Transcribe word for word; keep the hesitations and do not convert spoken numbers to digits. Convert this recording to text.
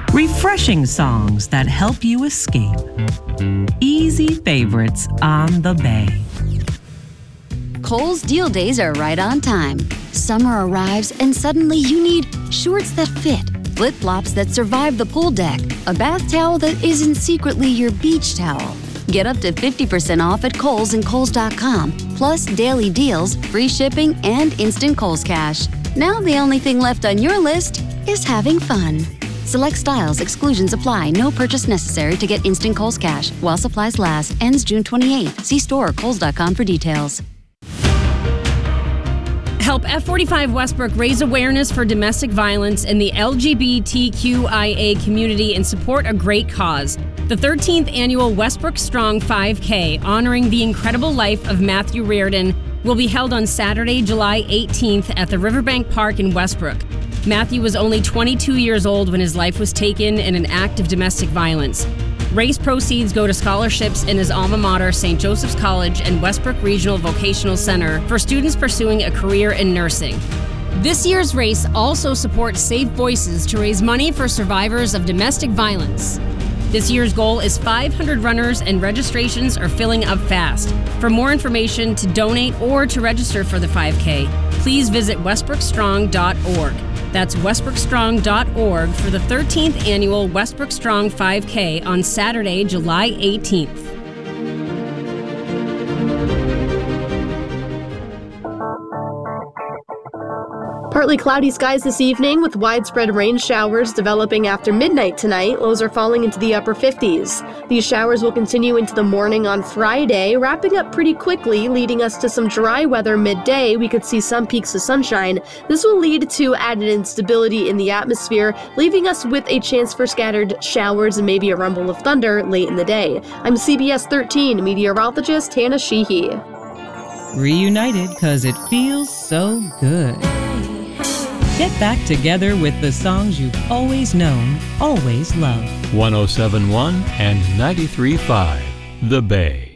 Refreshing songs that help you escape. Easy favorites on the Bay. Kohl's deal days are right on time. Summer arrives and suddenly you need shorts that fit, flip-flops that survive the pool deck, a bath towel that isn't secretly your beach towel. Get up to fifty percent off at Kohl's and Kohl's dot com, plus daily deals, free shipping, and instant Kohl's Cash. Now the only thing left on your list is having fun. Select styles, exclusions apply, no purchase necessary to get instant Kohl's Cash. While supplies last, ends June twenty-eighth. See store or Kohl's dot com for details. Help F forty-five Westbrook raise awareness for domestic violence in the L G B T Q I A community and support a great cause. The thirteenth annual Westbrook Strong five K, honoring the incredible life of Matthew Reardon, will be held on Saturday, July eighteenth at the Riverbank Park in Westbrook. Matthew was only twenty-two years old when his life was taken in an act of domestic violence. Race proceeds go to scholarships in his alma mater, Saint Joseph's College and Westbrook Regional Vocational Center for students pursuing a career in nursing. This year's race also supports Safe Voices to raise money for survivors of domestic violence. This year's goal is five hundred runners and registrations are filling up fast. For more information, to donate or to register for the five K, please visit westbrook strong dot org. That's westbrook strong dot org for the thirteenth annual Westbrook Strong five K on Saturday, July eighteenth. Partly cloudy skies this evening with widespread rain showers developing after midnight tonight. Lows are falling into the upper fifties. These showers will continue into the morning on Friday, wrapping up pretty quickly, leading us to some dry weather midday. We could see some peaks of sunshine. This will lead to added instability in the atmosphere, leaving us with a chance for scattered showers and maybe a rumble of thunder late in the day. I'm C B S thirteen meteorologist Hannah Sheehy. Reunited 'cause it feels so good. Get back together with the songs you've always known, always loved. one oh seven point one and ninety-three point five The Bay.